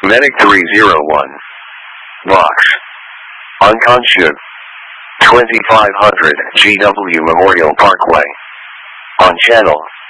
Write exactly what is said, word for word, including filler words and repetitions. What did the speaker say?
Medic three zero one. Box. Unconscious. twenty-five hundred G W Memorial Parkway. On channel